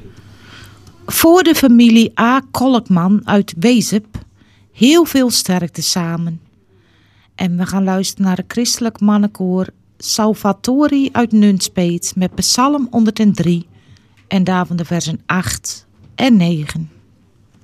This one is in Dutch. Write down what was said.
Voor de familie A. Kolkman uit Wezep, heel veel sterkte samen. En we gaan luisteren naar het christelijk mannenkoor Salvatori uit Nunspeet met Psalm 103 en daarvan de versen 8 en 9.